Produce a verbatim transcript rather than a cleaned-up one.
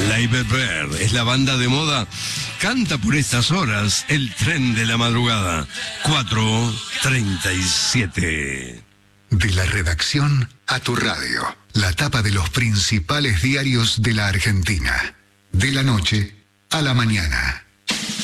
Labour Bear es la banda de moda. Canta por estas horas el tren de la madrugada. cuatro treinta y siete. De la redacción a tu radio. La tapa de los principales diarios de la Argentina. De la noche a la mañana.